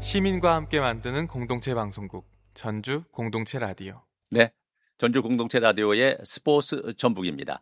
시민과 함께 만드는 공동체 방송국 전주 공동체 라디오. 네, 전주 공동체 라디오의 스포츠 전북입니다.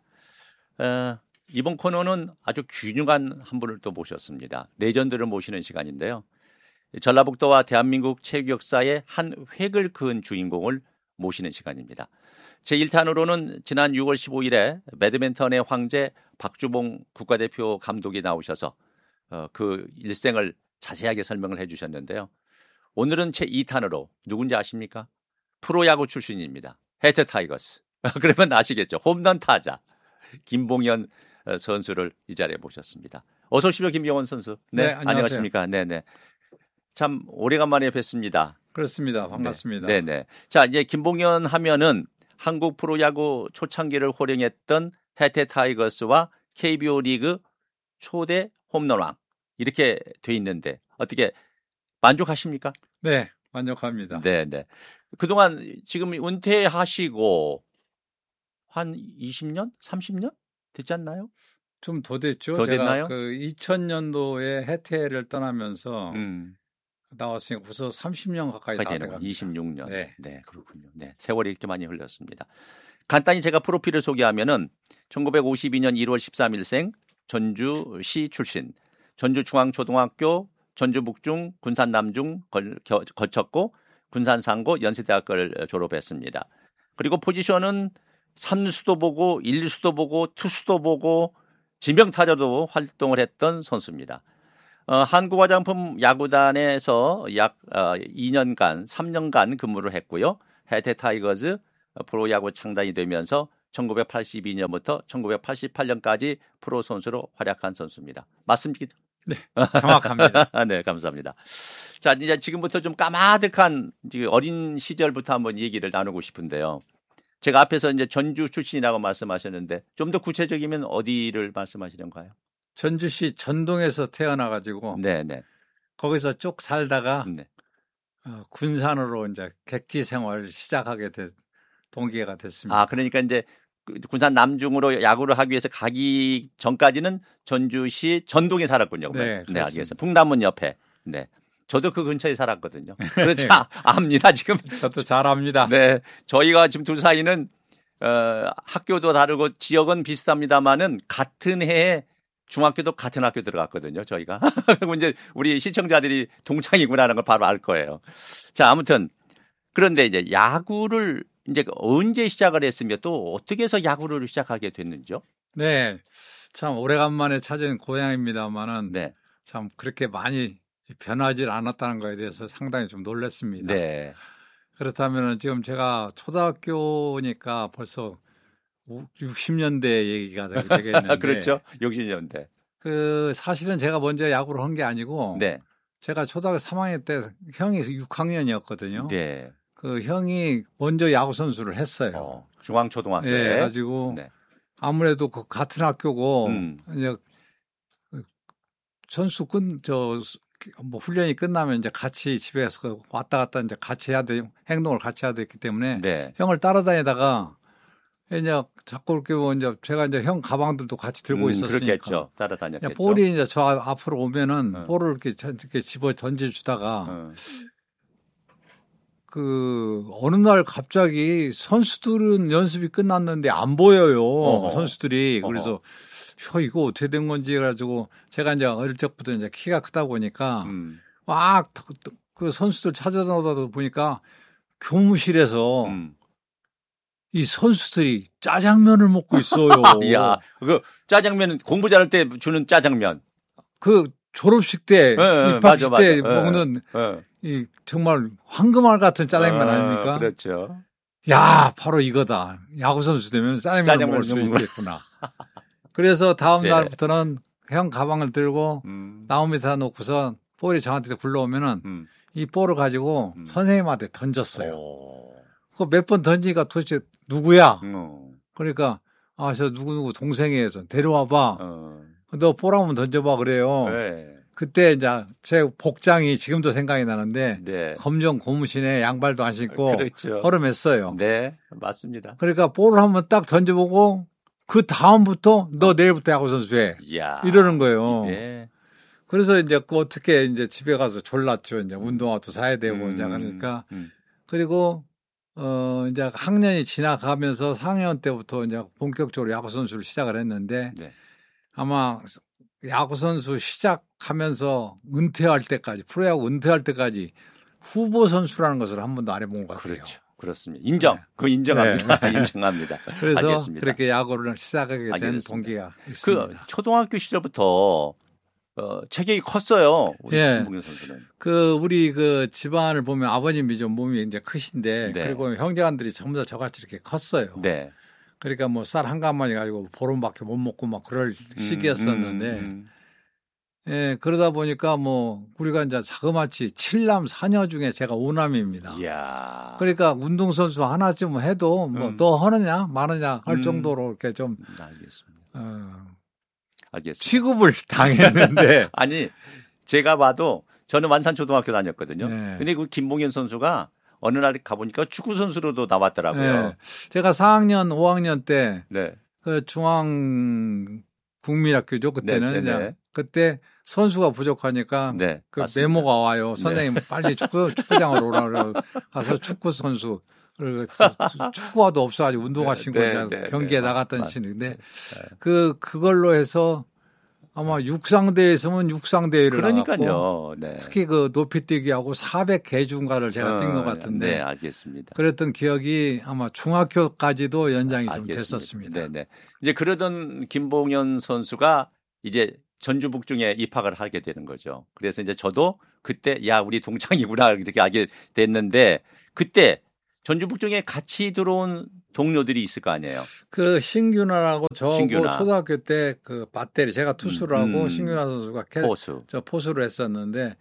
이번 코너는 아주 균형한 한 분을 또 모셨습니다. 레전드를 모시는 시간인데요. 전라북도와 대한민국 체육 역사의 한 획을 그은 주인공을 모시는 시간입니다. 제1탄으로는 지난 6월 15일에 배드민턴의 황제 박주봉 국가대표 감독이 나오셔서 그 일생을 자세하게 설명을 해주셨는데요. 오늘은 제2탄으로 누군지 아십니까? 프로야구 출신입니다. 해태 타이거스. 그러면 아시겠죠? 홈런 타자 김봉현 선수를 이 자리에 모셨습니다. 어서 오십시오, 김봉현 선수. 네, 안녕하십니까? 네네. 참 오래간만에 뵙습니다. 그렇습니다. 반갑습니다. 네네. 자, 이제 김봉현 하면은 한국 프로야구 초창기를 호령했던 해태 타이거스와 KBO 리그 초대 홈런왕 이렇게 돼 있는데 어떻게 만족하십니까? 네, 만족합니다. 네네. 그동안 지금 은퇴하시고 한 20년, 30년 됐지 않나요? 좀 더 됐죠. 더 제가 됐나요? 그 2000년도에 해태를 떠나면서 나왔으니까 벌써 30년 가까이 다 돼갑니다. 26년. 네, 그렇군요. 네, 세월이 이렇게 많이 흘렀습니다. 간단히 제가 프로필을 소개하면은 1952년 1월 13일생 전주시 출신, 전주중앙초등학교, 전주북중, 군산남중 거쳤고 군산상고 연세대학교를 졸업했습니다. 그리고 포지션은 3수도 보고 1수도 보고 투수도 보고 지명타자도 활동을 했던 선수입니다. 한국화장품 야구단에서 약 2년간, 3년간 근무를 했고요. 해태 타이거즈 프로야구 창단이 되면서 1982년부터 1988년까지 프로 선수로 활약한 선수입니다. 맞습니까? 네, 정확합니다. 네, 감사합니다. 자, 이제 지금부터 좀 까마득한 어린 시절부터 한번 얘기를 나누고 싶은데요. 제가 앞에서 이제 전주 출신이라고 말씀하셨는데 좀 더 구체적이면 어디를 말씀하시는가요? 전주시 전동에서 태어나가지고 네네. 거기서 쭉 살다가 네. 군산으로 이제 객지 생활을 시작하게 된 동기가 됐습니다. 아, 그러니까 이제 군산 남중으로 야구를 하기 위해서 가기 전까지는 전주시 전동에 살았군요. 네, 네, 알겠습니다. 풍남문 옆에. 네. 저도 그 근처에 살았거든요. 그렇죠. 압니다, 지금. 저도 잘 압니다. 네. 저희가 지금 둘 사이는, 학교도 다르고 지역은 비슷합니다만은 같은 해에 중학교도 같은 학교 들어갔거든요, 저희가. 그리고 이제 우리 시청자들이 동창이구나 하는 걸 바로 알 거예요. 자, 아무튼. 그런데 이제 야구를 이제 언제 시작을 했으며 또 어떻게 해서 야구를 시작하게 됐는지요? 네. 참 오래간만에 찾은 고향입니다만은 네. 참 그렇게 많이 변하지 않았다는 거에 대해서 상당히 좀 놀랐습니다. 네. 그렇다면 지금 제가 초등학교니까 벌써 60년대 얘기가 되겠는데. 그렇죠. 60년대. 사실은 제가 먼저 야구를 한 게 아니고. 네. 제가 초등학교 3학년 때 형이 6학년이었거든요. 네. 그 형이 먼저 야구 선수를 했어요. 중앙초등학교에. 네, 가지고 네. 아무래도 그 같은 학교고 이제 선수 훈련이 끝나면 이제 같이 집에서 왔다 갔다 이제 같이 해야 돼, 행동을 같이 해야 됐기 때문에 네. 형을 따라다니다가 이제 자꾸 이렇게 이제 제가 이제 형 가방들도 같이 들고 있었으니까. 그렇겠죠. 따라다녔겠죠. 볼이 이제 저 앞으로 오면은 볼을 이렇게 집어 던져주다가 어느 날 갑자기 선수들은 연습이 끝났는데 안 보여요. 선수들이. 그래서 이거 어떻게 된 건지 해가지고 제가 이제 어릴 적부터 이제 키가 크다 보니까 막 그 선수들 찾아다니다 보니까 교무실에서 이 선수들이 짜장면을 먹고 있어요. 야, 그 짜장면 공부 잘할 때 주는 짜장면. 그 졸업식 때, 입학식 때 먹는 이 정말 황금알 같은 짜장면 아닙니까? 그렇죠. 야, 바로 이거다. 야구 선수 되면 짜장면을 먹을 수 있겠구나. 그래서 다음 날부터는 형 가방을 들고 나무 밑에다 놓고서 볼이 저한테 굴러오면은 이 볼을 가지고 선생님한테 던졌어요. 그 몇 번 던지니까 도대체 누구야? 그러니까 저 누구누구 동생이에요. 데려와봐. 너 볼 한번 던져봐 그래요. 네. 그때 이제 제 복장이 지금도 생각이 나는데 네. 검정 고무신에 양발도 안 신고 그렇죠. 허름했어요. 네, 맞습니다. 그러니까 볼을 한번 딱 던져보고 그 다음부터 너 내일부터 야구 선수 해. 이러는 거예요. 네. 그래서 이제 어떻게 이제 집에 가서 졸랐죠. 이제 운동화도 사야 되고 이제 그러니까 그리고 이제 학년이 지나가면서 4학년 때부터 이제 본격적으로 야구 선수를 시작을 했는데 네. 아마 야구 선수 시작하면서 은퇴할 때까지 프로야구 은퇴할 때까지 후보 선수라는 것을 한 번도 안 해본 것 같아요. 그렇죠. 그렇습니다. 인정. 네. 그거 인정합니다. 네. 인정합니다. 그래서 알겠습니다. 그렇게 야구를 시작하게 된 알겠습니다. 동기가 그 있습니다. 초등학교 시절부터 체격이 컸어요. 우리 예. 김봉현 선수는. 우리 집안을 보면 아버님이 좀 몸이 이제 크신데 네. 그리고 형제간들이 전부 다 저같이 이렇게 컸어요. 네. 그러니까 뭐 쌀 한 가마니 가지고 보름밖에 못 먹고 막 그럴 시기였었는데 예, 그러다 보니까 뭐 우리가 이제 자그마치 7남 4녀 중에 제가 5남입니다. 이야. 그러니까 운동선수 하나쯤 해도 뭐 너 하느냐 마느냐 할 정도로 이렇게 좀 알겠습니다. 알겠습니다. 취급을 당했는데 아니 제가 봐도 저는 완산초등학교 다녔거든요. 네. 근데 그 김봉현 선수가 어느 날 가보니까 축구 선수로도 나왔더라고요. 네. 제가 4학년 5학년 때 네. 그 중앙 국민학교죠 그때는 네. 그때 선수가 부족하니까 네, 그 맞습니다. 메모가 와요. 선생님 빨리 축구장으로 오라 가서 축구 선수 축구화도 없어가지고 운동화 신고 경기에 나갔던 시인데 그걸로 해서 아마 육상대회에서는 육상대회를 그러니까요. 나갔고 네. 특히 그 높이뛰기하고 400개중가를 제가 뛴 것 같은데 네, 알겠습니다. 그랬던 기억이 아마 중학교까지도 연장이 좀 됐었습니다. 네네. 이제 그러던 김봉현 선수가 이제 전주북중에 입학을 하게 되는 거죠. 그래서 이제 저도 그때 야 우리 동창이구나 이렇게 알게 됐는데 그때 전주북중에 같이 들어온 동료들이 있을 거 아니에요. 그 신균아라고 저하고 신균아. 초등학교 때 그 배터리 제가 투수를 하고 신균아 선수가 포수. 포수를 했었는데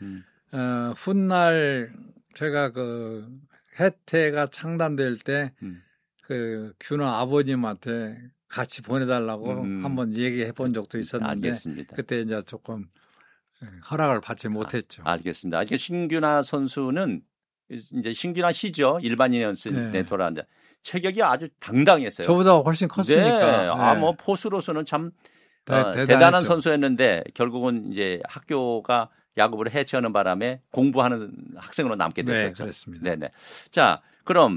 훗날 제가 그 해태가 창단될 때 그 균아 아버님한테 같이 보내달라고 한번 얘기해 본 적도 있었는데 알겠습니다. 그때 이제 조금 허락을 받지 못했죠. 알겠습니다. 그러니까 신균아 선수는 이제 신균아 씨죠. 일반인이었을 돌아왔는데 체격이 아주 당당했어요. 저보다 훨씬 컸으니까. 네. 뭐 포수로서는 참 대단한 선수였는데 결국은 이제 학교가 야구부를 해체하는 바람에 공부하는 학생으로 남게 됐었죠. 네, 그렇습니다. 네네. 자, 그럼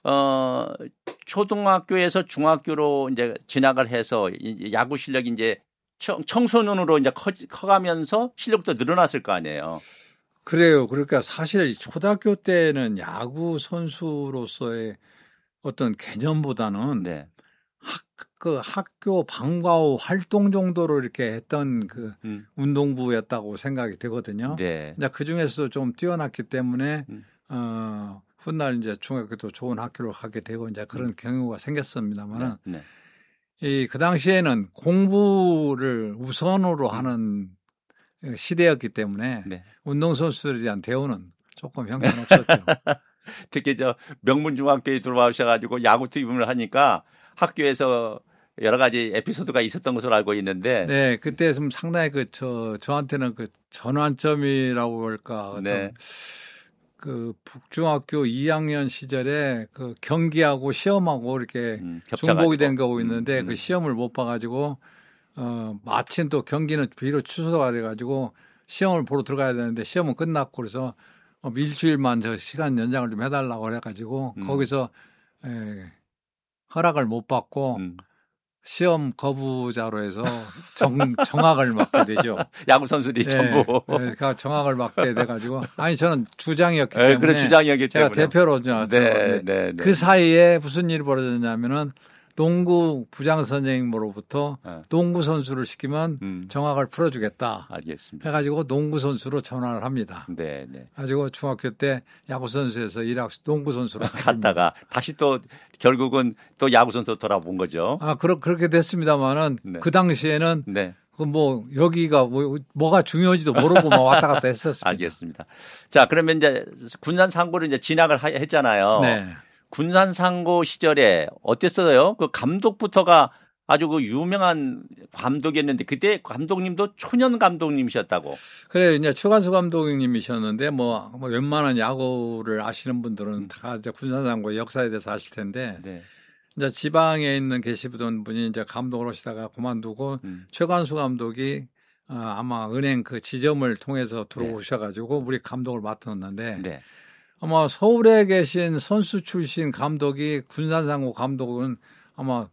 초등학교에서 중학교로 이제 진학을 해서 야구 실력이 이제 청소년으로 이제 커가면서 실력도 늘어났을 거 아니에요. 그래요. 그러니까 사실 초등학교 때는 야구 선수로서의 어떤 개념보다는 네. 학교 방과 후 활동 정도로 이렇게 했던 그 운동부였다고 생각이 되거든요. 네. 그 중에서도 좀 뛰어났기 때문에 훗날 이제 중학교도 좋은 학교로 가게 되고 이제 그런 경우가 생겼습니다만은 그 당시에는 공부를 우선으로 하는 시대였기 때문에 운동선수들에 대한 대우는 조금 형편없었죠. 특히 저 명문중학교에 들어와셔가지고 야구 팀을 하니까 학교에서 여러 가지 에피소드가 있었던 것으로 알고 있는데. 네, 그때 좀 상당히 저한테는 그 전환점이라고 할까. 그 북중학교 2학년 시절에 그 경기하고 시험하고 이렇게 중복이 된 거고 있는데 그 시험을 못 봐가지고 마침 또 경기는 비로 취소가 돼가지고 시험을 보러 들어가야 되는데 시험은 끝났고 그래서 일주일만 저 시간 연장을 좀 해달라고 그래가지고 거기서 허락을 못 받고 시험 거부자로 해서 정학을 맡게 되죠. 야구 선수들이 전부. 그러니까 정학을 맡게 돼가지고 아니 저는 주장이었기 때문에 그래 주장이었기 때문에 제가 대표로 나왔는데 그 사이에 무슨 일이 벌어졌냐면은 농구 부장 선생님으로부터 농구 선수를 시키면 정학을 풀어주겠다. 알겠습니다. 해가지고 농구 선수로 전환을 합니다. 네. 가지고 중학교 때 야구 선수에서 농구 선수로 갔다가 다시 또 결국은 또 야구 선수 돌아본 거죠. 그렇게 됐습니다만은 그 당시에는 그 뭐 여기가 뭐가 중요한지도 모르고 막 왔다 갔다 했었습니다. 알겠습니다. 자 그러면 이제 군산 상고를 이제 진학을 했잖아요. 네. 군산 상고 시절에 어땠어요? 그 감독부터가 아주 그 유명한 감독이었는데 그때 감독님도 초년 감독님이셨다고. 그래 이제 최관수 감독님이셨는데 뭐 웬만한 야구를 아시는 분들은 다 이제 군산 상고 역사에 대해서 아실 텐데 이제 지방에 있는 계시던 분이 이제 감독을 하시다가 그만두고 최관수 감독이 아마 은행 그 지점을 통해서 들어오셔가지고 우리 감독을 맡았는데 네. 아마 서울에 계신 선수 출신 감독이 군산상고 감독은 아마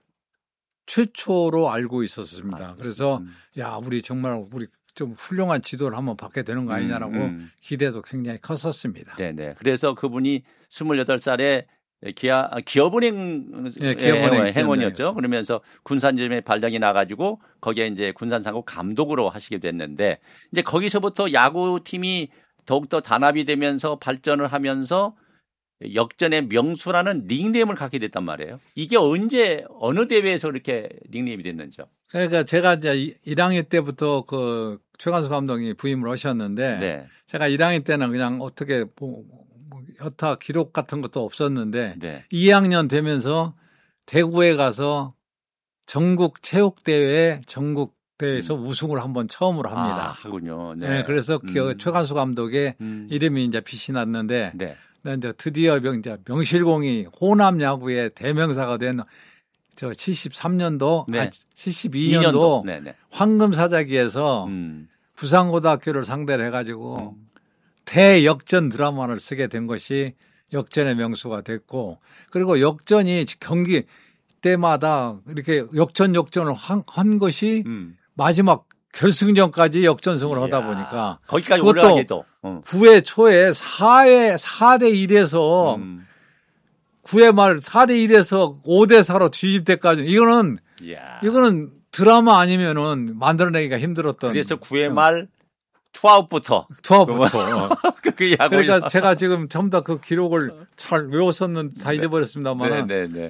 최초로 알고 있었습니다. 그래서 야 우리 정말 우리 좀 훌륭한 지도를 한번 받게 되는 거 아니냐라고 기대도 굉장히 컸었습니다. 네네. 그래서 그분이 28살에 기업은행 행원이었죠. 그러면서 군산지점에 발령이 나가지고 거기에 이제 군산상고 감독으로 하시게 됐는데 이제 거기서부터 야구팀이 더욱더 단합이 되면서 발전을 하면서 역전의 명수라는 닉네임을 갖게 됐단 말이에요. 이게 언제 어느 대회에서 그렇게 닉네임이 됐는지요? 그러니까 제가 이제 1학년 때부터 그 최관수 감독이 부임을 하셨는데 네. 제가 1학년 때는 그냥 어떻게 여타 기록 같은 것도 없었는데 네. 2학년 되면서 대구에 가서 전국 체육대회 전국 대회에서 우승을 한번 처음으로 합니다. 하군요. 네. 네, 그래서 최관수 감독의 이름이 이제 빛이 났는데 네. 이제 드디어 이제 명실공히 호남 야구의 대명사가 된 저 73년도, 네. 72년도 네네. 황금사자기에서 부산고등학교를 상대로 해가지고 대역전 드라마를 쓰게 된 것이 역전의 명수가 됐고 그리고 역전이 경기 때마다 이렇게 역전을 한 것이 마지막 결승전까지 역전승을 하다 보니까 거기까지 올라가게도 9회 초에 4대 1에서 9회 말 4대 1에서 5대 4로 뒤집 때까지 이거는 드라마 아니면은 만들어내기가 힘들었던. 그래서 9회 말 투아웃부터. 그러니까 제가 지금 전부 다 그 기록을 잘 외웠었는데 다 잊어버렸습니다만.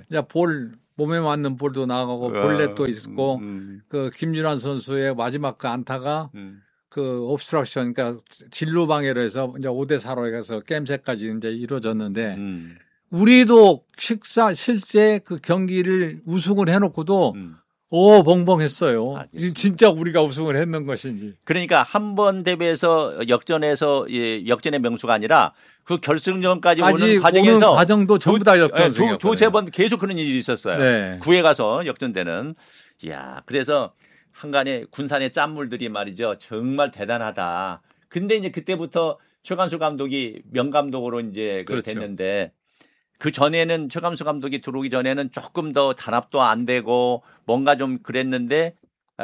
몸에 맞는 볼도 나가고 볼넷도 있었고 그 김준환 선수의 마지막 그 안타가 그 옵스트럭션 그러니까 진루 방해로 해서 이제 5대 4로 해서 게임셋까지 이제 이루어졌는데 우리도 실제 그 경기를 우승을 해놓고도 벙벙했어요. 진짜 우리가 우승을 했는 것인지. 그러니까 한 번 대회에서 역전해서 역전의 명수가 아니라 그 결승전까지 오는 과정에서 과정도 전부 다 역전승이었거든요. 두세 번 계속 그런 일이 있었어요. 네. 9회 가서 역전되는. 이야, 그래서 한간에 군산의 짠물들이 말이죠. 정말 대단하다. 근데 이제 그때부터 최관수 감독이 명감독으로 이제 됐는데 그 전에는 최관수 감독이 들어오기 전에는 조금 더 단합도 안 되고 뭔가 좀 그랬는데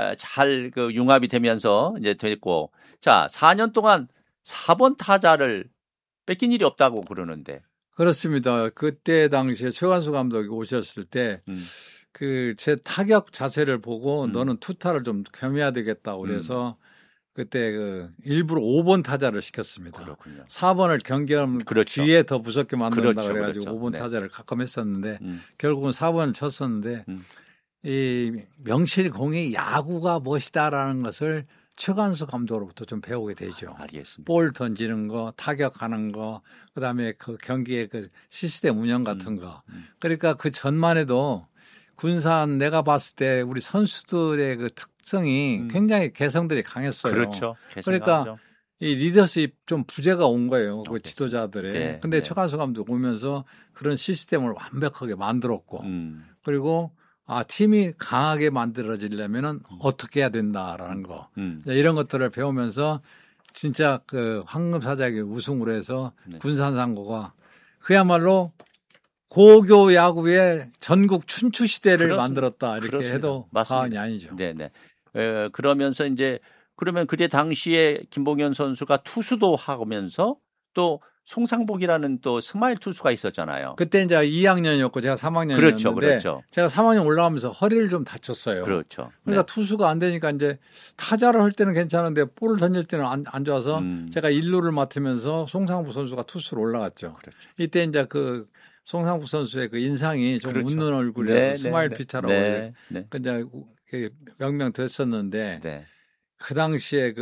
잘 그 융합이 되면서 이제 됐고 자 4년 동안 4번 타자를 뺏긴 일이 없다고 그러는데 그렇습니다. 그때 당시에 최관수 감독이 오셨을 때 그 제 타격 자세를 보고 너는 투타를 좀 겸해야 되겠다고 그래서 그때 그 일부러 5번 타자를 시켰습니다. 그렇군요. 4번을 경기하면 뒤에 더 무섭게 만든다 그래가지고 5번 네. 타자를 가끔 했었는데 결국은 4번을 쳤었는데 이 명실공히 야구가 무엇이다라는 것을 최관수 감독으로부터 좀 배우게 되죠. 알겠습니다. 볼 던지는 거, 타격하는 거, 그다음에 그 경기의 그 시스템 운영 같은 거. 그러니까 그 전만 해도 군산 내가 봤을 때 우리 선수들의 그 특성이 굉장히 개성들이 강했어요. 그렇죠. 그러니까 이 리더십 좀 부재가 온 거예요. 그 지도자들의. 네, 근데 최관수 감독 오면서 그런 시스템을 완벽하게 만들었고 그리고 팀이 강하게 만들어지려면은 어떻게 해야 된다라는 거. 이런 것들을 배우면서 진짜 그 황금사자기 우승으로 해서 군산상고가 그야말로 고교 야구의 전국 춘추 시대를 만들었다 이렇게 그렇습니다. 해도 과언이 아니죠. 네네. 그러면서 이제 그러면 그때 당시에 김봉현 선수가 투수도 하면서 또 송상복이라는 또 스마일 투수가 있었잖아요. 그때 이제 2학년이었고 제가 3학년이었는데 그렇죠. 제가 3학년 올라가면서 허리를 좀 다쳤어요. 그렇죠. 그러니까 투수가 안 되니까 이제 타자를 할 때는 괜찮은데 볼을 던질 때는 안 좋아서 제가 1루를 맡으면서 송상복 선수가 투수로 올라갔죠. 그렇죠. 이때 이제 그 송상복 선수의 그 인상이 좀 웃는 얼굴이라서 스마일 피처라고 이제 명명됐었는데 그 당시에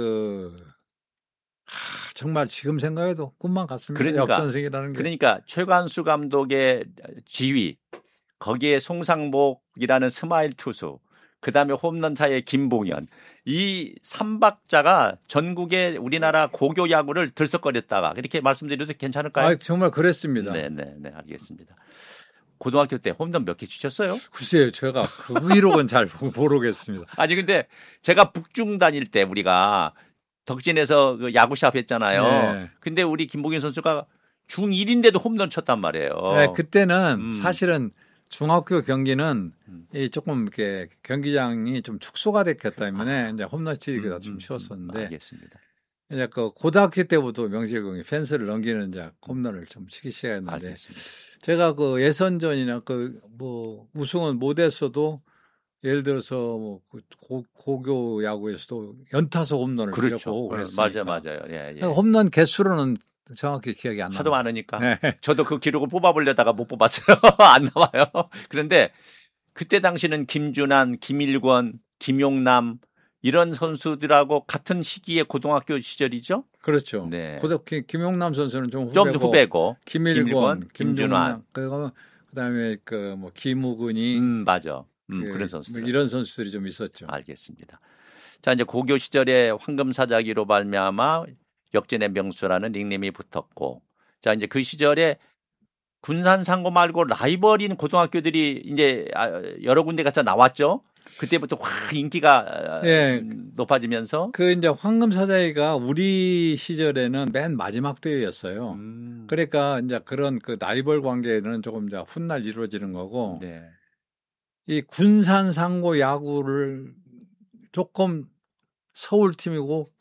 정말 지금 생각해도 꿈만 같습니다. 그러니까, 역전승이라는 게. 그러니까 최관수 감독의 지휘, 거기에 송상복이라는 스마일 투수, 그다음에 홈런차의 김봉현, 이 3박자가 전국의 우리나라 고교 야구를 들썩거렸다가 이렇게 말씀드려도 괜찮을까요? 정말 그랬습니다. 네, 알겠습니다. 고등학교 때 홈런 몇 개 치셨어요? 글쎄요, 제가 그 기록은 잘 모르겠습니다. 아니 근데 제가 북중 다닐 때 우리가 덕진에서 그 야구샵 했잖아요. 네. 근데 우리 김봉현 선수가 중1인데도 홈런 쳤단 말이에요. 네, 그때는 사실은 중학교 경기는 조금 이렇게 경기장이 좀 축소가 됐기 때문에 이제 홈런 치기가 좀 쉬웠었는데. 알겠습니다. 이제 그 고등학교 때부터 명실공히 펜스를 넘기는 이제 홈런을 좀 치기 시작했는데. 알겠습니다. 제가 그 예선전이나 그 뭐 우승은 못했어도 예를 들어서 뭐 고교 야구에서도 연타석 홈런을 그렇죠. 그랬으니까. 맞아요. 예, 예. 홈런 개수로는 정확히 기억이 안 나요. 하도 많으니까. 네. 저도 그 기록을 뽑아보려다가 못 뽑았어요. 안 나와요. 그런데 그때 당시는 김준환, 김일권, 김용남 이런 선수들하고 같은 시기에 고등학교 시절이죠. 그렇죠. 네. 김용남 선수는 좀 후배고 김일권, 김준환, 그다음에 그 뭐 김우근이 맞아. 그런 선수들. 이런 선수들이 좀 있었죠. 알겠습니다. 자, 이제 고교 시절에 황금사자기로 발매아마 역전의 명수라는 닉네임이 붙었고, 자, 이제 그 시절에 군산상고 말고 라이벌인 고등학교들이 이제 여러 군데 가서 나왔죠. 그때부터 확 인기가 높아지면서 그 이제 황금사자기가 우리 시절에는 맨 마지막 대회였어요. 그러니까 이제 그런 그 라이벌 관계는 조금 이제 훗날 이루어지는 거고. 네. 이 군산상고 야구를 조금 서울팀이고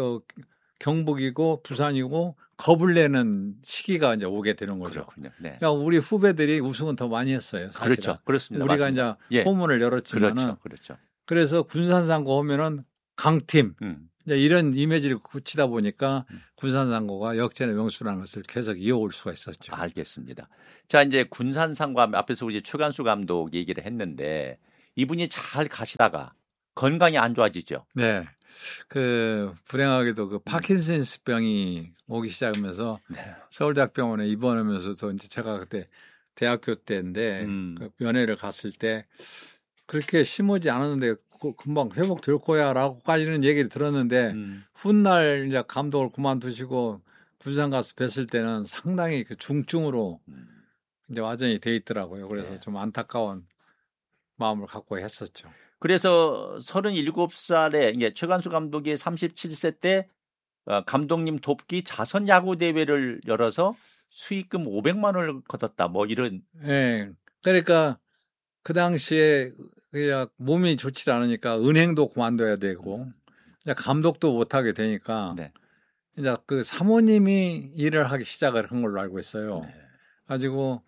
경북이고 부산이고 겁을 내는 시기가 이제 오게 되는 거죠. 그렇군요. 네. 그러니까 우리 후배들이 우승은 더 많이 했어요. 사실은. 그렇죠. 그렇습니다. 우리가 맞습니다. 이제 포문을 열었지만은 그렇죠. 그래서 군산상고 하면은 강팀 이제 이런 이미지를 굳히다 보니까 군산상고가 역전의 명수라는 것을 계속 이어올 수가 있었죠. 알겠습니다. 자, 이제 군산상고 앞에서 우리 최관수 감독 얘기를 했는데 이분이 잘 가시다가 건강이 안 좋아지죠. 네. 그 불행하게도 그 파킨슨스 병이 오기 시작하면서 서울대학병원에 입원하면서도 이제 제가 그때 대학교 때인데 그 면회를 갔을 때 그렇게 심하지 않았는데 금방 회복될 거야라고까지는 얘기를 들었는데 훗날 이제 감독을 그만두시고 군산 가서 뵀을 때는 상당히 그 중증으로 이제 와전이 돼 있더라고요. 그래서 좀 안타까운 마음을 갖고 했었죠. 그래서 37살에 이게 최관수 감독이 37세 때 감독님 돕기 자선 야구 대회를 열어서 수익금 500만 원을 거뒀다. 뭐 이런. 네. 그러니까 그 당시에 그냥 몸이 좋지 않으니까 은행도 그만둬야 되고 이제 감독도 못 하게 되니까 이제 그 사모님이 일을 하기 시작을 한 걸로 알고 있어요. 가지고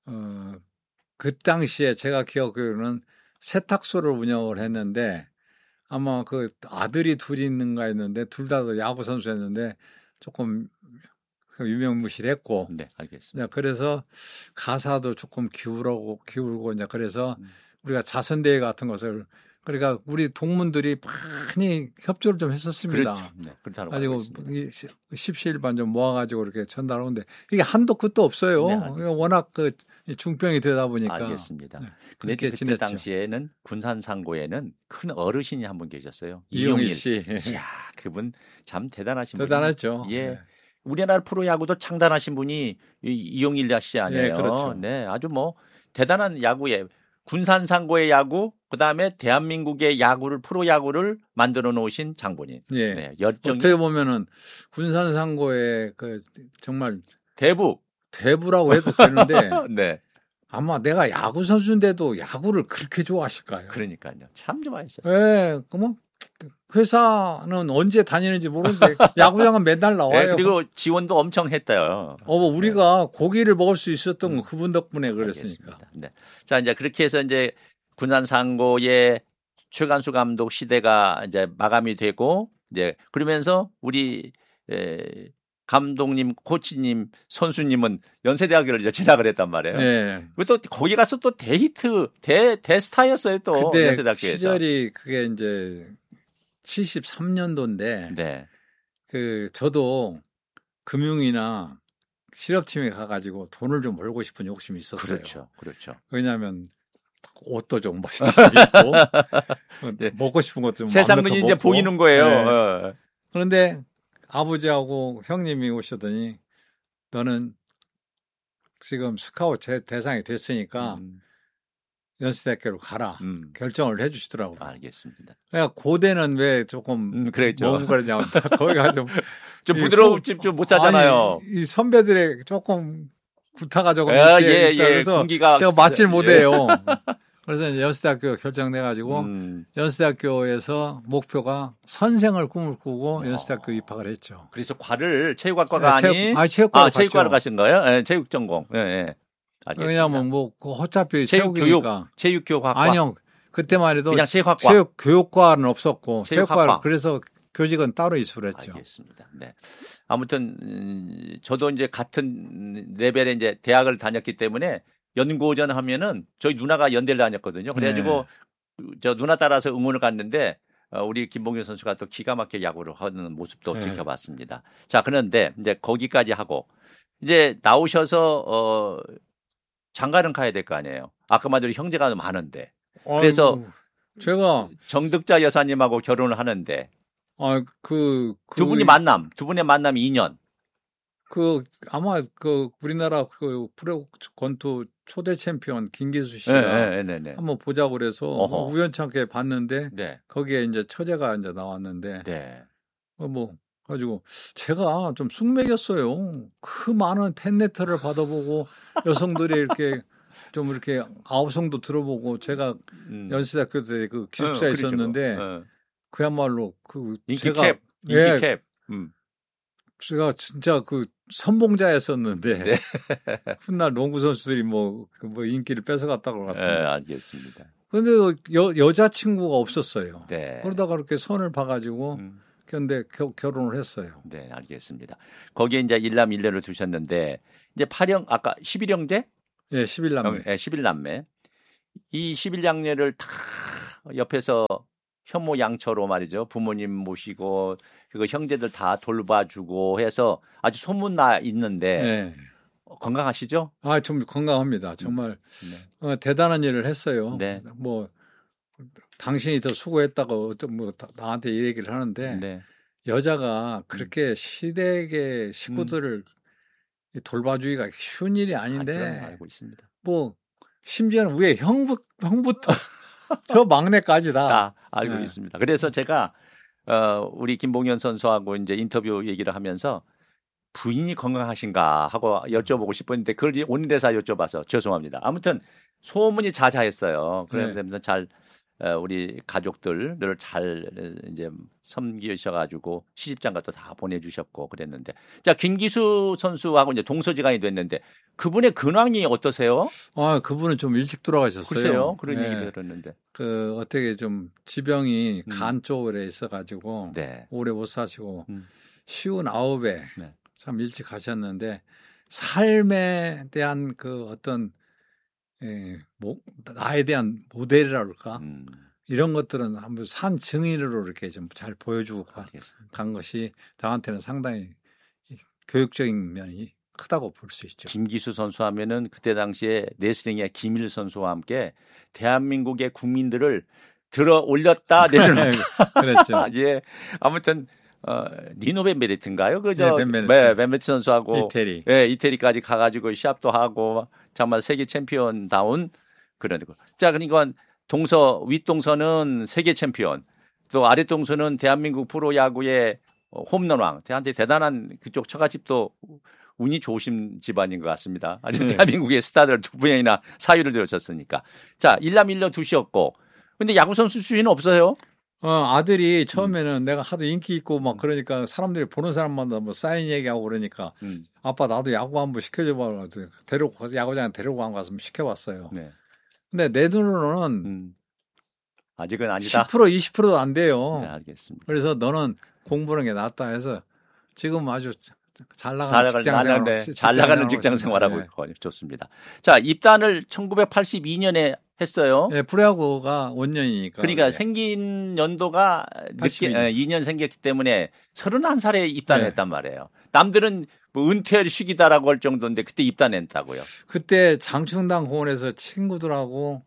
그 당시에 제가 기억하기로는 세탁소를 운영을 했는데 아마 그 아들이 둘이 있는가 했는데 둘 다 야구 선수였는데 조금 유명무실했고. 네, 알겠습니다. 그래서 가사도 조금 기울고 이제 그래서 우리가 자선대회 같은 것을 그러니까 우리 동문들이 많이 협조를 좀 했었습니다. 그렇죠. 네, 그렇다고 가지고 십시일반 좀 모아가지고 이렇게 전달하는데 이게 한도 끝도 없어요. 네, 워낙 그 중병이 되다 보니까. 알겠습니다. 그렇게 그때 당시에는 군산상고에는 큰 어르신이 한 분 계셨어요. 이용일 씨. 이야, 그분 참 대단하신 분이에요. 대단하죠. 예. 네. 우리나라 프로야구도 창단하신 분이 이용일 씨 아니에요. 네, 그렇죠. 네, 아주 뭐 대단한 야구에 군산상고의 야구, 그다음에 대한민국의 야구를 프로야구를 만들어 놓으신 장본인. 예. 네, 열정이 어떻게 보면은 군산상고의 그 정말 대부라고 해도 되는데 네. 아마 내가 야구 선수인데도 야구를 그렇게 좋아하실까요? 그러니까요. 참 좋아하셨어요. 네, 그러면 회사는 언제 다니는지 모르는데 야구장은 맨날 나와요. 네, 그리고 지원도 엄청 했대요. 우리가 고기를 먹을 수 있었던 건 그분 덕분에 그랬으니까. 알겠습니다. 네. 자, 이제 그렇게 해서 이제 군산상고의 최관수 감독 시대가 이제 마감이 되고 이제 그러면서 우리 감독님, 코치님, 선수님은 연세대학교를 이제 진학을 했단 말이에요. 네. 또 거기 가서 또 대히트, 대스타였어요. 또 그때 연세대학교에서. 시절이 그게 이제 73년도인데 네. 그 저도 금융이나 실업팀에 가가지고 돈을 좀 벌고 싶은 욕심이 있었어요. 그렇죠. 왜냐하면 옷도 좀 멋있게 입고 네. 먹고 싶은 것 좀 세상 눈이 이제 보이는 거예요. 네. 그런데 아버지하고 형님이 오시더니 너는 지금 스카우트 대상이 됐으니까 연세대학교로 가라 결정을 해주시더라고요. 알겠습니다. 그러니까 고대는 왜 조금 그랬죠. 뭐 그러냐면 거기가 좀 부드러운 집 좀 못 찾잖아요. 이 선배들의 조금 구타가 조금 그래서 군기가 제가 맞질 못해요. 그래서 이제 연세대학교 결정돼가지고 연세대학교에서 목표가 선생을 꿈을 꾸고 연세대학교 입학을 했죠. 그래서 체육학과가 아닌 체육과로 가신 거예요? 네, 체육 전공. 네. 왜냐하면 뭐 어차피 체육이니까. 체육교육학과. 아니요. 그때만 해도 그냥 체육학과. 교육과는 없었고 체육과 그래서 교직은 따로 이수를 했죠. 알겠습니다. 네. 아무튼 저도 이제 같은 레벨의 이제 대학을 다녔기 때문에 연고전 하면은 저희 누나가 연대를 다녔거든요. 그래가지고 저 누나 따라서 응원을 갔는데 우리 김봉규 선수가 또 기가 막히게 야구를 하는 모습도 지켜봤습니다. 자, 그런데 이제 거기까지 하고 이제 나오셔서 장가는 가야 될 거 아니에요. 아까 말대로 형제가 많은데. 그래서 제가 정득자 여사님하고 결혼을 하는데 두 분의 만남이 2년. 아마 우리나라 프로 권투 초대 챔피언 김기수 씨가 한번 보자고 그래서 우연찮게 봤는데 거기에 이제 처제가 이제 나왔는데 가지고 제가 좀 쑥맥였어요. 그 많은 팬레터를 받아보고 여성들이 이렇게 좀 이렇게 아우성도 들어보고 제가 연세대학교 때 그 기숙사에 있었는데 그야말로 인기캡. 제가 진짜 선봉자였었는데 훗날 농구 선수들이 뭐 인기를 뺏어갔다고 같은데. 알겠습니다. 그런데 여자친구가 없었어요. 네. 그러다가 그렇게 선을 봐가지고 근데 결혼을 했어요. 네, 알겠습니다. 거기에 이제 일남 일녀를 두셨는데 이제 아까 11형제? 예, 11남매. 11남매. 이 11남매를 다 옆에서 현모 양처로 말이죠. 부모님 모시고 그리고 형제들 다 돌봐주고 해서 아주 소문나 있는데 건강하시죠? 좀 건강합니다. 정말 대단한 일을 했어요. 네. 뭐 당신이 더 수고했다고 나한테 이 얘기를 하는데 여자가 그렇게 시댁의 식구들을 돌봐주기가 쉬운 일이 아닌데 알고 있습니다. 뭐 심지어는 위에 형부터 저 막내까지 다 알고 있습니다. 그래서 제가 우리 김봉현 선수하고 이제 인터뷰 얘기를 하면서 부인이 건강하신가 하고 여쭤보고 싶었는데 그걸 오늘에서 여쭤봐서 죄송합니다. 아무튼 소문이 자자했어요. 그러면서 잘 우리 가족들을 잘 이제 섬기셔가지고 시집장가도 다 보내주셨고 그랬는데 자 김기수 선수하고 이제 동서지간이 됐는데 그분의 근황이 어떠세요? 그분은 좀 일찍 돌아가셨어요. 글쎄요, 그런 얘기 들었는데 어떻게 좀 지병이 간 쪽에 있어가지고 오래 못 사시고 59에 참 일찍 가셨는데 삶에 대한 어떤 나에 대한 모델이라 그럴까? 이런 것들은 한번 산 증인으로 이렇게 좀 잘 보여주고 간 것이 나한테는 상당히 교육적인 면이 크다고 볼 수 있죠. 김기수 선수 하면은 그때 당시에 레슬링의 김일 선수와 함께 대한민국의 국민들을 들어 올렸다 내려놨다. 그랬죠. 예. 아무튼 니노 벤베르트인가요? 벤베르트 선수하고 이태리까지 가가지고 시합도 하고 정말 세계 챔피언다운 그런 거. 자, 그러니까 윗동서는 세계 챔피언, 또 아랫동서는 대한민국 프로야구의 홈런왕. 대한테 대단한 그쪽 처갓집도 운이 좋으신 집안인 것 같습니다. 아주 대한민국의 스타들 두 분이나 사유를 들으셨으니까. 자, 일남 일녀 두셨고. 근데 야구 선수 수위는 없어요? 아들이 처음에는 내가 하도 인기 있고 막 그러니까 사람들이 보는 사람마다 뭐 사인 얘기하고 그러니까 아빠 나도 야구 한번 시켜줘봐. 야구장에 데리고 간 거 가서 시켜봤어요. 근데 내 눈으로는 아직은 아니다. 10% 20%도 안 돼요. 네, 알겠습니다. 그래서 너는 공부하는 게 낫다 해서 지금 아주 잘 나가는 직장 생활하고 있고 좋습니다. 자, 입단을 1982년에 했어요. 네, 프로야구가 원년이니까. 그러니까 생긴 연도가 늦게 2년 생겼기 때문에 31살에 입단했단 말이에요. 남들은 뭐 은퇴 시기다라고 할 정도인데 그때 입단했다고요. 그때 장충당 공원에서 친구들하고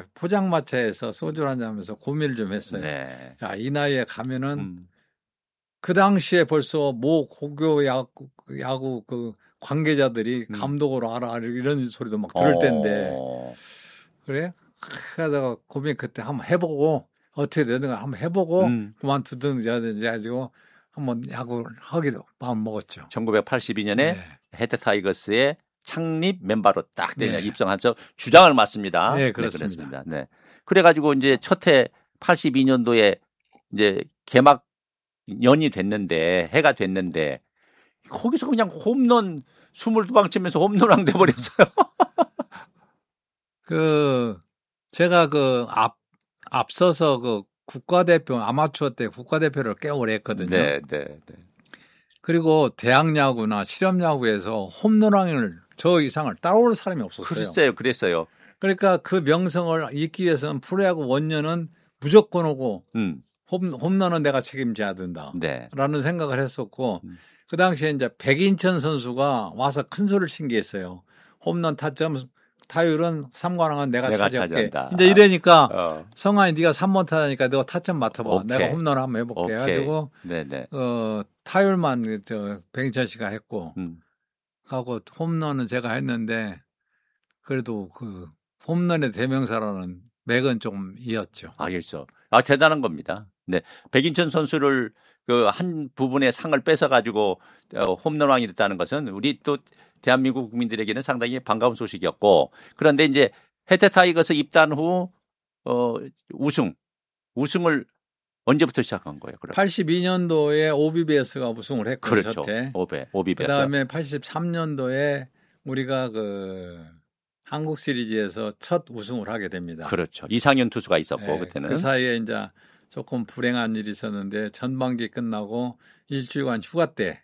포장마차에서 소주 한잔 하면서 고민을 좀 했어요. 야, 이 나이에 가면은 그 당시에 벌써 모 고교 야구 그 관계자들이 감독으로 알아 이런 소리도 막 들을 때인데 그래? 그러다가 고민 그때 한번 해보고 어떻게 되든가 한번 해보고 그만두든지 해가지고 한번 야구를 하기로 마음 먹었죠. 1982년에 네. 해태 타이거스의 창립 멤버로 딱 네. 입성하면서 주장을 맡습니다. 네, 그렇습니다. 네. 그래가지고 이제 첫해 82년도에 이제 개막년이 됐는데 해가 됐는데 거기서 그냥 홈런 22방 치면서 홈런왕 돼버렸어요. 제가 앞서서 국가대표 아마추어 때 국가대표를 꽤 오래 했거든요. 네. 그리고 대학야구나 실업야구에서 홈런왕을 저 이상을 따라올 사람이 없었어요. 그랬어요. 그러니까 그 명성을 잇기 위해서는 프로야구 원년은 무조건 오고 홈런은 내가 책임져야 된다. 네. 라는 생각을 했었고 그 당시에 이제 백인천 선수가 와서 큰 소리를 친 게 있어요. 홈런 타점 타율은 3관왕은 내가 차지할게. 차지한다. 이제 이러니까 성환이 네가 3번 타자니까 너가 타점 맡아봐. 오케이. 내가 홈런 한번 해볼게. 해가지고 타율만 백인천 씨가 했고 하고 홈런은 제가 했는데 그래도 그 홈런의 대명사라는 맥은 조금 이었죠. 알겠죠. 대단한 겁니다. 네, 백인천 선수를 그 한 부분의 상을 뺏어가지고 홈런왕이 됐다는 것은 우리 또 대한민국 국민들에게는 상당히 반가운 소식이었고 그런데 이제 해태 타이거스 입단 후 우승을 언제부터 시작한 거예요? 그럼? 82년도에 오비베어스가 우승을 했고 그렇죠. 저때. 오비베어스. 그다음에 83년도에 우리가 한국 시리즈에서 첫 우승을 하게 됩니다. 그렇죠. 이상현 투수가 있었고 네, 그때는. 그 사이에 이제 조금 불행한 일이 있었는데 전반기 끝나고 일주일간 휴가 때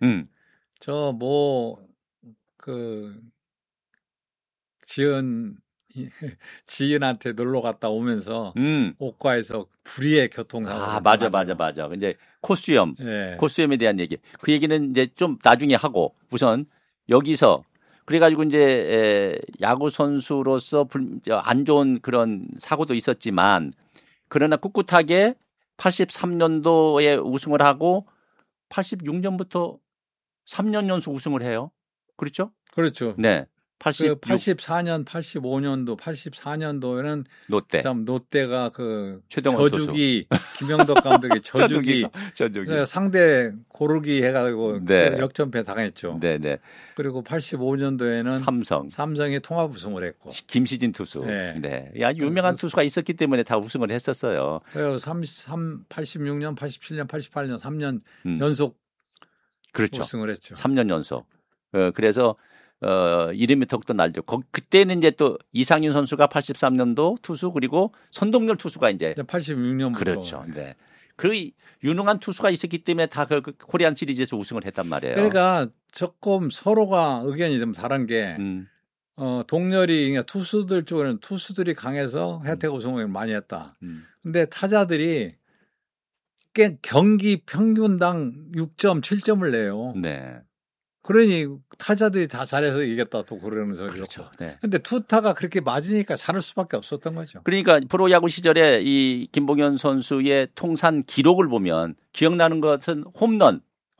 지은한테 놀러 갔다 오면서 옥과에서 불의의 교통사고. 맞아. 이제 코스염에 대한 얘기. 그 얘기는 이제 좀 나중에 하고 우선 여기서 그래가지고 이제 야구 선수로서 안 좋은 그런 사고도 있었지만 그러나 꿋꿋하게 83년도에 우승을 하고 86년부터 3년 연속 우승을 해요. 그렇죠? 그렇죠. 네. 84년, 85년도, 84년도에는 롯데. 참 롯데가 저주기 김영덕 감독의 저주기. 상대 고르기 해가지고 역전패 당했죠. 네네. 그리고 85년도에는 삼성이 통합 우승을 했고. 김시진 투수. 네. 유명한 투수가 있었기 때문에 다 우승을 했었어요. 그래서 86년, 87년, 88년 3년 연속 그렇죠. 우승을 했죠. 3년 연속. 그래서 이름이 더욱더 날죠. 그때는 이제 또 이상윤 선수가 83년도 투수 그리고 선동열 투수가 이제 86년부터. 그렇죠. 네. 그 유능한 투수가 있었기 때문에 다 그 코리안 시리즈에서 우승을 했단 말이에요. 그러니까 조금 서로가 의견이 좀 다른 게 동열이 그러니까 투수들 쪽에는 투수들이 강해서 혜택 우승을 많이 했다. 근데 타자들이 경기 평균당 6점, 7점을 내요. 네. 그러니 타자들이 다 잘해서 이겼다 또 그러는 소리죠. 그렇죠. 네. 근데 투타가 그렇게 맞으니까 잘할 수밖에 없었던 거죠. 그러니까 프로야구 시절에 이 김봉현 선수의 통산 기록을 보면 기억나는 것은 홈런은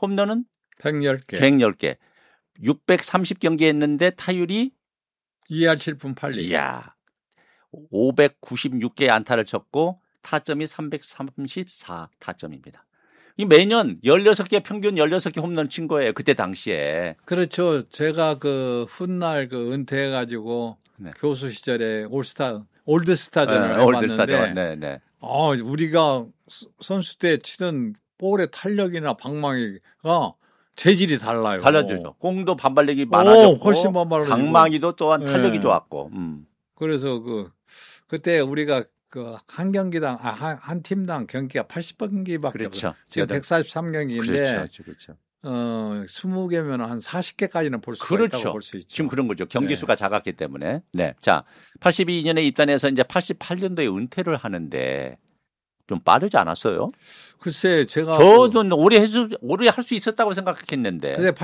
110개. 630경기 했는데 타율이 2할 7분 8리. 이야. 596개의 안타를 쳤고 타점이 334 타점입니다. 매년 16개 평균 16개 홈런 친 거예요. 그때 당시에. 그렇죠. 제가 훗날 은퇴해가지고 교수 시절에 올드스타전을 해봤는데 네. 우리가 선수 때 치던 볼의 탄력이나 방망이가 재질이 달라요. 달라지죠. 공도 반발력이 많아졌고 훨씬 방망이도 또한 탄력이 좋았고. 그래서 그때 우리가 한 경기당 한 팀당 경기가 80경기밖에 그렇죠. 지금 143경기인데 그렇죠. 20개면 한 40개까지는 볼 수 있다고 볼 수 있죠. 지금 그런 거죠. 경기 수가 작았기 때문에. 네. 자, 82년에 입단해서 이제 88년도에 은퇴를 하는데 좀 빠르지 않았어요? 글쎄 저도 오래 할 수 있었다고 생각했는데. 근데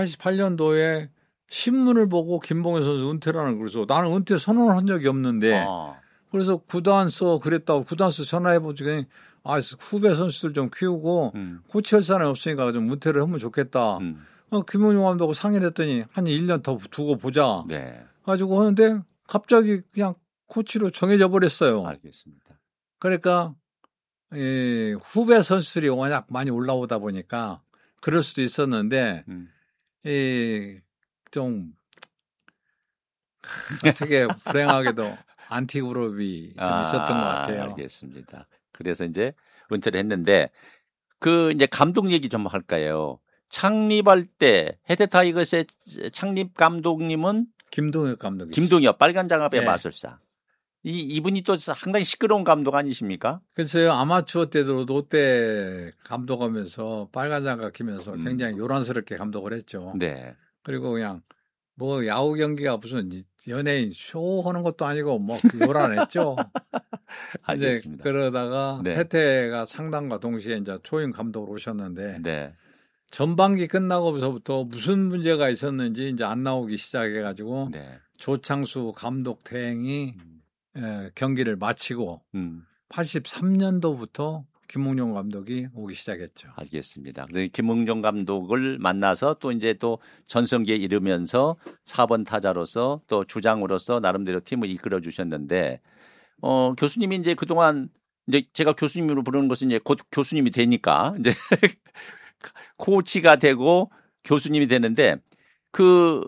88년도에 신문을 보고 김봉현 선수 은퇴라는 그래서 나는 은퇴 선언을 한 적이 없는데 그래서 구단서 그랬다고 구단서 전화해보더니 후배 선수들 좀 키우고 코치할 사람이 없으니까 좀 은퇴를 하면 좋겠다. 김웅용 감독하고 상의를 했더니 한 1년 더 두고 보자. 네. 가지고 하는데 갑자기 그냥 코치로 정해져 버렸어요. 알겠습니다. 그러니까 후배 선수들이 워낙 많이 올라오다 보니까 그럴 수도 있었는데 좀 되게 불행하게도 안티그룹이 좀 있었던 것 같아요. 알겠습니다. 그래서 이제 은퇴를 했는데 이제 감독 얘기 좀 할까요? 창립할 때 해태타이거스의 창립 감독님은 김동엽 감독이죠. 김동엽 빨간 장갑의 마술사. 이분이 또 상당히 시끄러운 감독 아니십니까? 글쎄요. 아마추어 때도 롯데 감독하면서 빨간 장갑 끼면서 굉장히 요란스럽게 감독을 했죠. 네. 그리고 그냥 뭐 야구 경기가 무슨 연예인 쇼 하는 것도 아니고 뭐 요란했죠. 이제 그러다가 네. 해태가 상담과 동시에 이제 초임 감독으로 오셨는데 네. 전반기 끝나고서부터 무슨 문제가 있었는지 이제 안 나오기 시작해가지고 네. 조창수 감독 대행이 경기를 마치고 83년도부터 김웅용 감독이 오기 시작했죠. 알겠습니다. 그래서 김웅용 감독을 만나서 또 이제 또 전성기에 이르면서 4번 타자로서 또 주장으로서 나름대로 팀을 이끌어 주셨는데 교수님이 이제 그동안 이제 제가 교수님으로 부르는 것은 이제 곧 교수님이 되니까 이제 코치가 되고 교수님이 되는데 그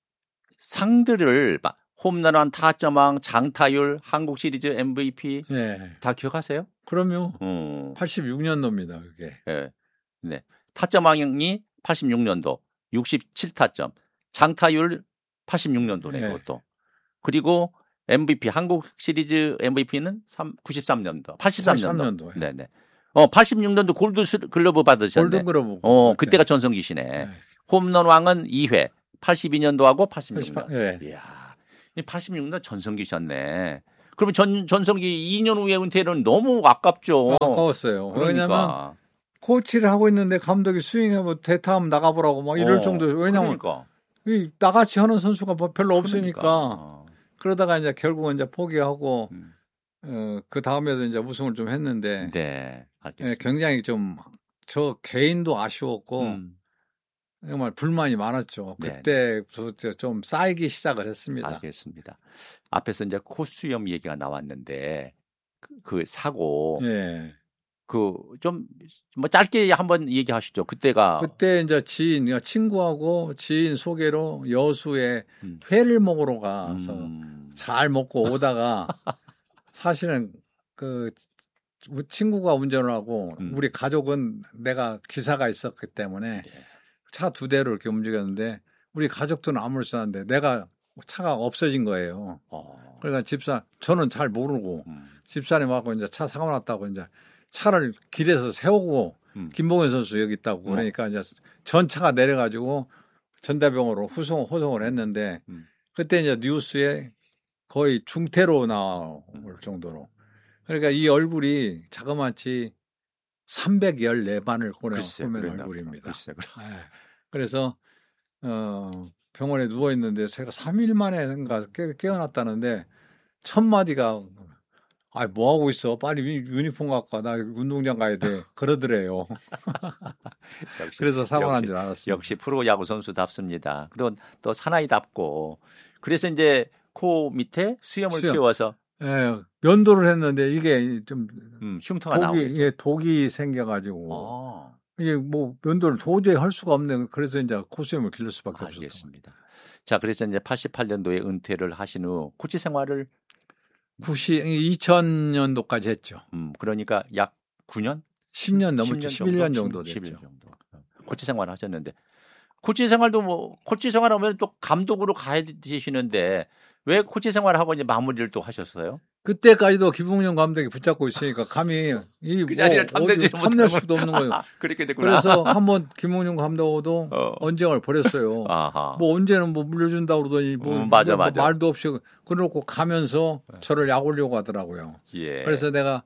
상들을 홈런왕, 타점왕, 장타율, 한국 시리즈 MVP 다 기억하세요? 그럼요. 86년도입니다. 그게. 네. 타점왕이 86년도 67타점, 장타율 86년도네 그것도. 그리고 MVP 한국 시리즈 MVP는 93년도, 83년도. 네네. 86년도 골드 글러브 받으셨네. 골든 글러브. 그때가 전성기시네. 네. 홈런왕은 2회, 82년도하고 86년. 이야. 86년 전성기셨네. 그러면 전성기 2년 후에 은퇴는 너무 아깝죠. 아까웠어요. 그러니까. 왜냐하면 코치를 하고 있는데 감독이 스윙하고 대타하면 나가보라고 막 이럴 정도예요. 왜냐하면 나같이 하는 선수가 별로 없으니까. 그러다가 이제 결국은 이제 포기하고 그 다음에도 이제 우승을 좀 했는데. 네, 알겠습니다. 굉장히 좀 저 개인도 아쉬웠고. 정말 불만이 많았죠. 그때부터 좀 쌓이기 시작을 했습니다. 알겠습니다. 앞에서 이제 코수염 얘기가 나왔는데 그 사고, 그 좀 뭐 짧게 한번 얘기하시죠. 그때 이제 친구하고 지인 소개로 여수에 회를 먹으러 가서 잘 먹고 오다가 사실은 그 친구가 운전을 하고 우리 가족은 내가 기사가 있었기 때문에. 차 2대로 이렇게 움직였는데 우리 가족들은 아무렇지 않은데 내가 차가 없어진 거예요. 그러니까 저는 잘 모르고 집사람하고 이제 차 사고 났다고 이제 차를 길에서 세우고 김봉현 선수 여기 있다고 그러니까 이제 전차가 내려가지고 전대병으로 호송을 했는데 그때 이제 뉴스에 거의 중태로 나올 정도로 그러니까 이 얼굴이 자그마치 314반을 꼬맨 얼굴입니다. 그래서 병원에 누워 있는데 제가 3일 만에인가 깨어났다는데 첫 마디가 뭐 하고 있어? 빨리 유니폼 갖고 와. 나 운동장 가야 돼. 그러더래요. 그래서 사고 난 줄 알았습니다. 역시 프로 야구 선수답습니다. 그리고 또 사나이답고. 그래서 이제 코 밑에 수염을 키워서 면도를 했는데 이게 좀 흉터가 나오죠. 독이 생겨가지고 이게 뭐 면도를 도저히 할 수가 없네. 그래서 이제 코수염을 기를 수밖에 없었습니다. 알겠습니다. 자, 그래서 이제 88년도에 은퇴를 하신 후 코치 생활을 2000년도까지 했죠. 그러니까 약 9년? 10년 넘었죠. 11년 정도 됐죠. 11년 정도. 코치 생활을 하셨는데 코치 생활도 코치 생활하면 또 감독으로 가야 되시는데 왜 코치 생활하고 이제 마무리를 또 하셨어요? 그때까지도 김웅용 감독이 붙잡고 있으니까 감히 그 자리를 탐낼 수도 없는 거예요. 그렇게 됐구나. 그래서 한번 김웅용 감독도 언쟁을 벌였어요. 뭐 언제는 뭐 물려준다고 그러더니 맞아. 말도 없이 그러고 가면서 저를 약 올려고 하더라고요. 그래서 내가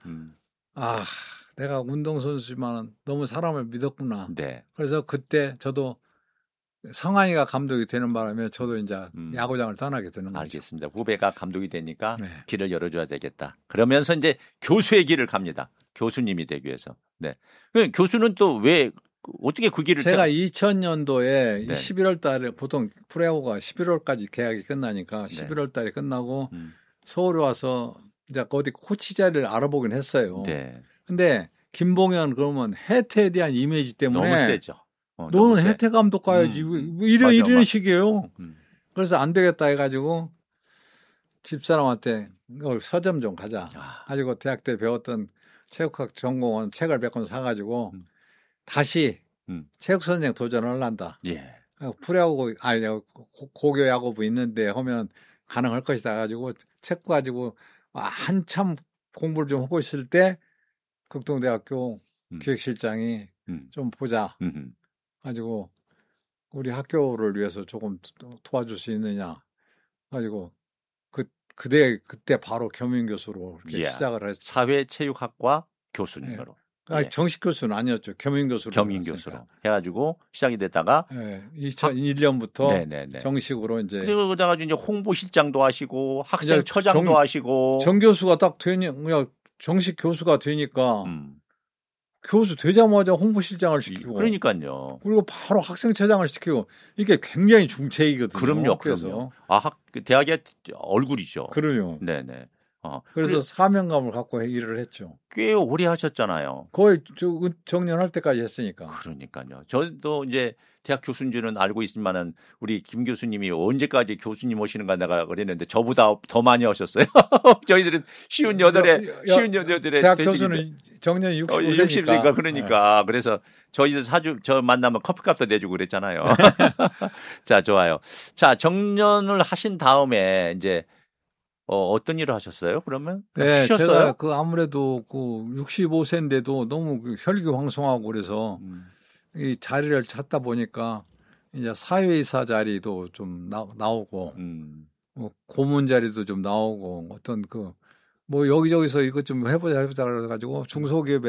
내가 운동선수지만 너무 사람을 믿었구나. 그래서 그때 저도 성환이가 감독이 되는 바람에 저도 이제 야구장을 떠나게 되는 거죠. 알겠습니다. 후배가 감독이 되니까 네. 길을 열어줘야 되겠다. 그러면서 이제 교수의 길을 갑니다. 교수님이 되기 위해서. 네. 교수는 또 왜 어떻게 그 길을 제가 2000년도에 네. 11월 달에 보통 프로야구가 11월까지 계약이 끝나니까 11월 달에 끝나고 서울에 와서 이제 어디 코치 자리를 알아보긴 했어요. 네. 근데 김봉현 그러면 해태에 대한 이미지 때문에 너무 세죠. 너는 해태 감독 가야지. 이런 식이에요. 그래서 안 되겠다 해가지고 집사람한테 서점 좀 가자. 가지고 대학 때 배웠던 체육학 전공원 책을 몇 권 사가지고 다시 체육 선생 도전을 한다. 예. 프로야구 아니 고교 야구부 있는데 하면 가능할 것이다 가지고 책 가지고 한참 공부를 좀 하고 있을 때 극동대학교 기획실장이 좀 보자 가지고 우리 학교를 위해서 조금 도와줄 수 있느냐 가지고 그때 바로 겸임 교수로 이렇게 시작을 했죠. 사회체육학과 교수님으로. 아니, 정식 교수는 아니었죠. 겸임 교수로. 겸임 교수로 해가지고 시작이 됐다가 2001년부터 네네네. 정식으로 이제. 그러다가 이제 홍보실장도 하시고 학생처장도 하시고. 정 교수가 딱 정식 교수가 되니까 교수 되자마자 홍보실장을 시키고. 그러니까요. 그리고 바로 학생처장을 시키고 이게 굉장히 중책이거든요. 그럼요. 그래서. 대학의 얼굴이죠. 그럼요. 네네. 그래서 사명감을 갖고 일을 했죠. 꽤 오래 하셨잖아요. 거의 정년할 때까지 했으니까. 그러니까요. 저도 이제 대학 교수인 줄은 알고 있지만은 우리 김 교수님이 언제까지 교수님 오시는가 내가 그랬는데 저보다 더 많이 하셨어요. 저희들은 58에 대학 교수는 정년 60세니까 그러니까 네. 그래서 저희들 저 만나면 커피값도 내주고 그랬잖아요. 자, 좋아요. 자, 정년을 하신 다음에 이제 어떤 일을 하셨어요? 그러면? 네, 쉬셨어요? 제가 아무래도 65세인데도 너무 혈기왕성하고 그래서 이 자리를 찾다 보니까 이제 사회이사 자리도 좀 나오고 고문 자리도 좀 나오고 어떤 뭐 여기저기서 이것 좀 해보자 그래가지고 중소기업에